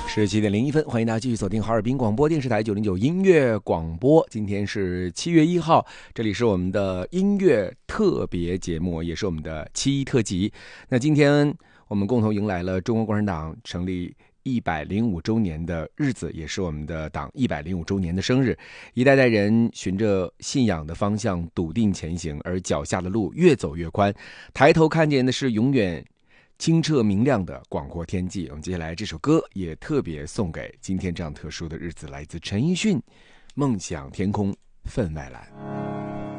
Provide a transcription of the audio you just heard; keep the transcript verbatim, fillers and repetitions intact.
十七点零一分，欢迎大家继续锁定哈尔滨广播电视台九零九音乐广播。今天是七月一号，这里是我们的音乐特别节目，也是我们的七一特辑。那今天我们共同迎来了中国共产党成立一百零五周年的日子，也是我们的党一百零五周年的生日。一代代人循着信仰的方向笃定前行，而脚下的路越走越宽，抬头看见的是永远清澈明亮的广阔天际。我们接下来这首歌也特别送给今天这样特殊的日子，来自陈奕迅《梦想天空分外蓝》。